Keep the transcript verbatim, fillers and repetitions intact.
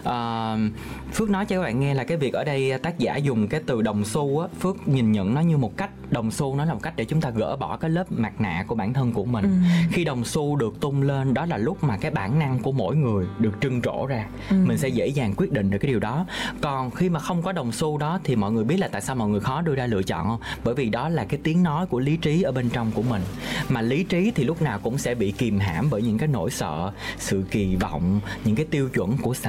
À, Phước nói cho các bạn nghe là cái việc ở đây tác giả dùng cái từ đồng xu á, Phước nhìn nhận nó như một cách, đồng xu nó là một cách để chúng ta gỡ bỏ cái lớp mặt nạ của bản thân của mình. ừ. Khi đồng xu được tung lên, đó là lúc mà cái bản năng của mỗi người được trưng trổ ra. ừ. Mình sẽ dễ dàng quyết định được cái điều đó. Còn khi mà không có đồng xu đó thì mọi người biết là tại sao mọi người khó đưa ra lựa chọn không? Bởi vì đó là cái tiếng nói của lý trí ở bên trong của mình. Mà lý trí thì lúc nào cũng sẽ bị kìm hãm bởi những cái nỗi sợ, sự kỳ vọng, những cái tiêu chuẩn của xã